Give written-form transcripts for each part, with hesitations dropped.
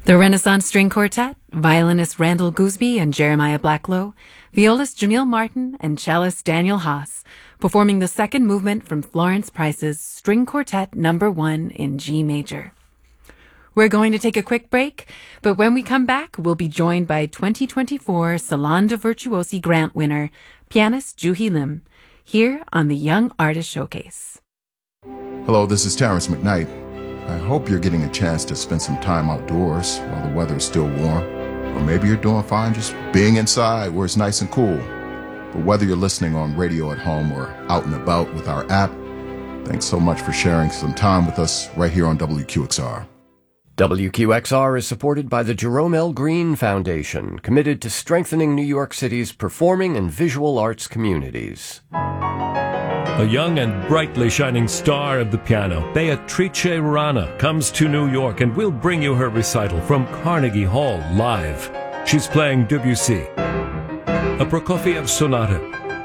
The Renaissance String Quartet, violinists Randall Gooseby and Jeremiah Blacklow, violist Jamil Martin and cellist Daniel Haas, performing the second movement from Florence Price's String Quartet No. 1 in G major. We're going to take a quick break, but when we come back, we'll be joined by 2024 Salon de Virtuosi Grant winner, pianist Joo-Hee Lim, here on the Young Artist Showcase. Hello, this is Terrence McKnight. I hope you're getting a chance to spend some time outdoors while the weather is still warm. Or maybe you're doing fine just being inside where it's nice and cool. But whether you're listening on radio at home or out and about with our app, thanks so much for sharing some time with us right here on WQXR. WQXR is supported by the Jerome L. Green Foundation, committed to strengthening New York City's performing and visual arts communities. A young and brightly shining star of the piano, Beatrice Rana, comes to New York and will bring you her recital from Carnegie Hall live. She's playing Debussy, a Prokofiev sonata,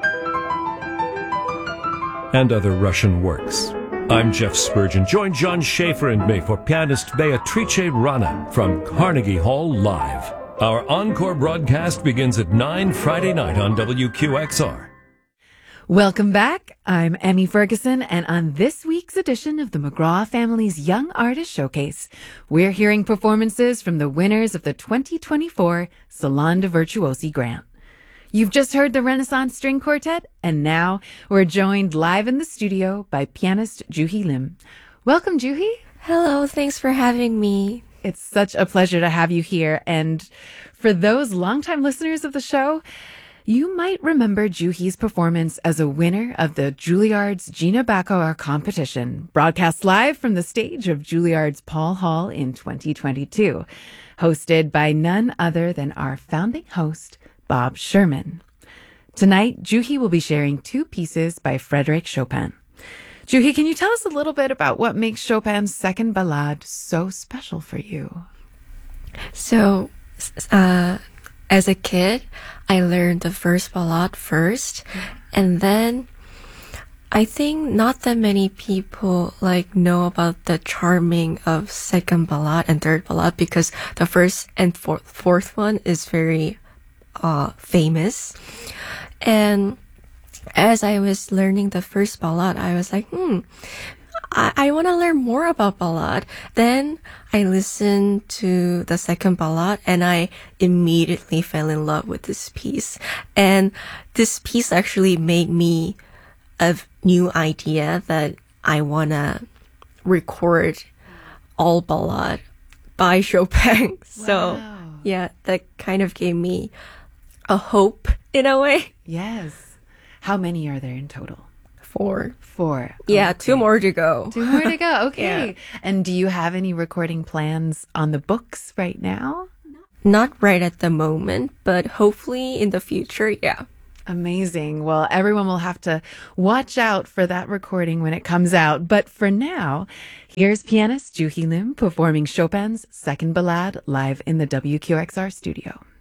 and other Russian works. I'm Jeff Spurgeon. Join John Schaefer and me for pianist Beatrice Rana from Carnegie Hall live. Our encore broadcast begins at 9 Friday night on WQXR. Welcome back. I'm Emmy Ferguson, and on this week's edition of the McGraw Family's Young Artist Showcase, we're hearing performances from the winners of the 2024 Salon de Virtuosi Grant. You've just heard the Renaissance String Quartet, and now we're joined live in the studio by pianist Joo-Hee Lim. Welcome, Joo-Hee. Hello, thanks for having me. It's such a pleasure to have you here, and for those longtime listeners of the show, you might remember Joo-Hee's performance as a winner of the Juilliard's Gina Bacauer competition, broadcast live from the stage of Juilliard's Paul Hall in 2022, hosted by none other than our founding host, Bob Sherman. Tonight, Joo-Hee will be sharing two pieces by Frédéric Chopin. Joo-Hee, can you tell us a little bit about what makes Chopin's Second Ballade so special for you? So, as a kid, I learned the first ballade first, and then I think not that many people know about the charming of second ballade and third ballade because the first and fourth one is very famous. And as I was learning the first ballade, I was like, I want to learn more about ballade. Then I listened to the second ballade and I immediately fell in love with this piece. And this piece actually made me a new idea that I want to record all ballade by Chopin. Wow. So yeah, that kind of gave me a hope in a way. Yes. How many are there in total? Four. Okay. Yeah, two more to go. Two more to go. Okay. Yeah. And do you have any recording plans on the books right now? Not right at the moment, but hopefully in the future, yeah. Amazing. Well, everyone will have to watch out for that recording when it comes out. But for now, here's pianist Joo-Hee Lim performing Chopin's Second Ballade live in the WQXR studio.